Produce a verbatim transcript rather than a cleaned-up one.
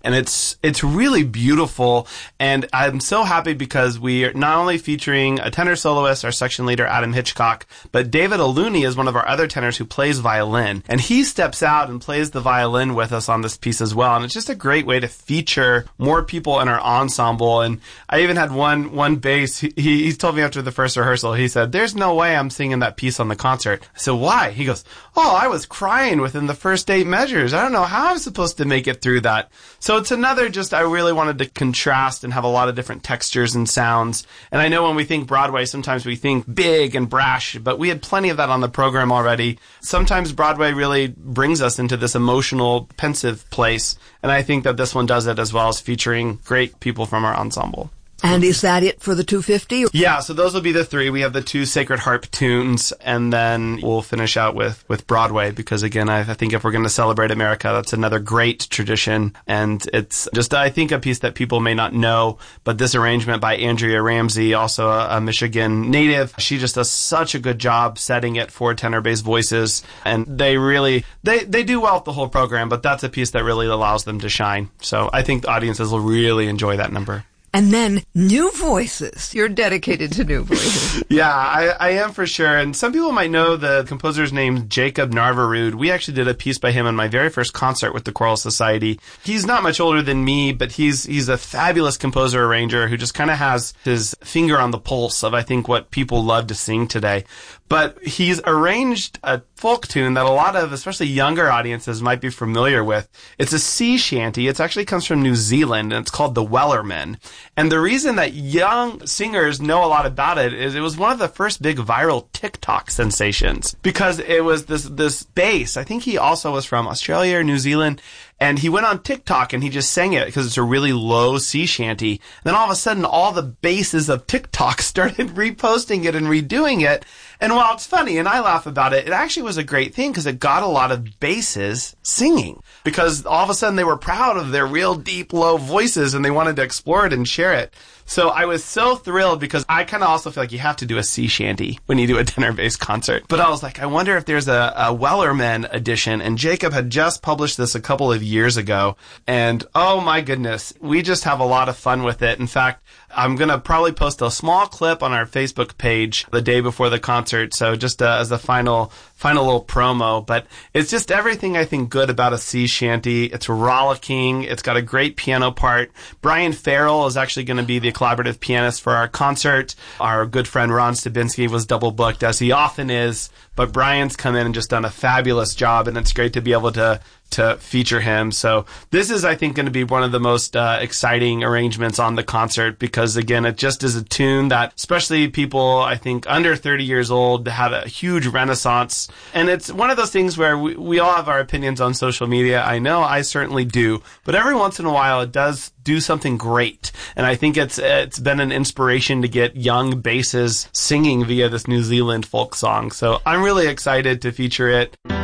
And it's it's really beautiful, and I'm so happy because we are not only featuring a tenor soloist, our section leader, Adam Hitchcock, but David Aluni is one of our other tenors who plays violin. And he steps out and plays the violin with us on this piece as well. And it's just a great way to feature more people in our ensemble. And I even had one one bass, he, he told me after the first rehearsal, he said, there's no way I'm singing that piece on the concert. I said, why? He goes, oh, I was crying within the first eight measures. I don't know how I'm supposed to make it through that. So it's another just, I really wanted to contrast and have a lot of different textures and sounds. And I know when we think Broadway, sometimes we think big and brash, but we had plenty of that on the program already. Sometimes Broadway really brings us into this emotional, pensive place. And I think that this one does it as well, as featuring great people from our ensemble. And is that it for the two fifty? Yeah, so those will be the three. We have the two Sacred Harp tunes, and then we'll finish out with, with Broadway, because again, I, I think if we're going to celebrate America, that's another great tradition. And it's just, I think, a piece that people may not know, but this arrangement by Andrea Ramsey, also a, a Michigan native, she just does such a good job setting it for tenor bass voices. And they really, they, they do well with the whole program, but that's a piece that really allows them to shine. So I think the audiences will really enjoy that number. And then new voices. You're dedicated to new voices. Yeah, I, I am for sure. And some people might know the composer's name, Jacob Narvarud. We actually did a piece by him in my very first concert with the Choral Society. He's not much older than me, but he's he's a fabulous composer arranger who just kind of has his finger on the pulse of, I think, what people love to sing today. But he's arranged a folk tune that a lot of, especially younger audiences, might be familiar with. It's a sea shanty. It actually comes from New Zealand, and it's called The Wellerman. And the reason that young singers know a lot about it is it was one of the first big viral TikTok sensations, because it was this this bass. I think he also was from Australia or New Zealand. And he went on TikTok and he just sang it because it's a really low sea shanty. And then all of a sudden, all the basses of TikTok started reposting it and redoing it. And while it's funny and I laugh about it, it actually was a great thing because it got a lot of basses singing. Because all of a sudden they were proud of their real deep, low voices and they wanted to explore it and share it. So I was so thrilled because I kind of also feel like you have to do a sea shanty when you do a tenor bass concert. But I was like, I wonder if there's a, a Wellerman edition. And Jacob had just published this a couple of years ago. And oh my goodness, we just have a lot of fun with it. In fact, I'm going to probably post a small clip on our Facebook page the day before the concert. So just uh, as a final final little promo. But it's just everything I think good about a sea shanty. It's rollicking. It's got a great piano part. Brian Farrell is actually going to be the collaborative pianist for our concert. Our good friend Ron Stabinsky was double booked, as he often is. But Brian's come in and just done a fabulous job, and it's great to be able to to feature him. So this is, I think, going to be one of the most uh, exciting arrangements on the concert because, again, it just is a tune that, especially people, I think, under thirty years old, had a huge renaissance. And it's one of those things where we, we all have our opinions on social media. I know I certainly do. But every once in a while, it does do something great. And I think it's it's been an inspiration to get young basses singing via this New Zealand folk song. So I'm really excited to feature it.